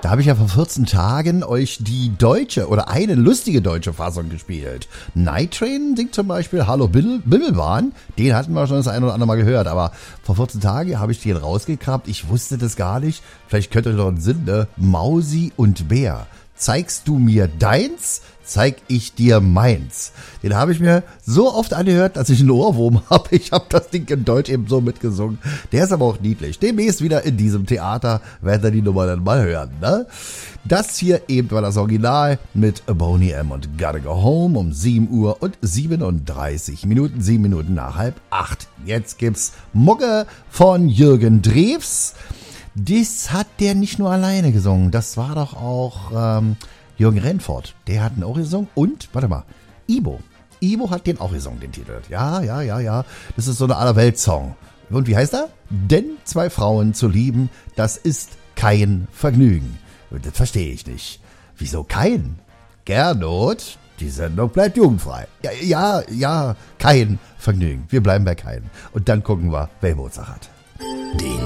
Da habe ich ja vor 14 Tagen euch die deutsche oder eine lustige deutsche Fassung gespielt. Night Train singt zum Beispiel Hallo Bimmelbahn. Den hatten wir schon das ein oder andere Mal gehört. Aber vor 14 Tagen habe ich den rausgekramt. Ich wusste das gar nicht. Vielleicht könnt ihr noch einen Sinn, ne? Mausi und Bär. Zeigst du mir deins, zeig ich dir meins. Den habe ich mir so oft angehört, dass ich einen Ohrwurm habe. Ich habe das Ding in Deutsch eben so mitgesungen. Der ist aber auch niedlich. Demnächst wieder in diesem Theater werden wir die Nummer dann mal hören. Ne? Das hier eben war das Original mit Boney M. und Gotta Go Home um 7 Uhr und 37 Minuten, 7 Minuten nach 7:30. Jetzt gibt's Mucke von Jürgen Drews. Das hat der nicht nur alleine gesungen. Das war doch auch Jürgen Renfort. Der hat ihn auch gesungen. Und, warte mal, Ibo. Ibo hat den auch gesungen, den Titel. Ja. Das ist so eine Allerwelt-Song. Und wie heißt er? Denn 2 Frauen zu lieben, das ist kein Vergnügen. Das verstehe ich nicht. Wieso kein? Gernot, die Sendung bleibt jugendfrei. Ja, kein Vergnügen. Wir bleiben bei kein. Und dann gucken wir, wer Geburtstag hat. Die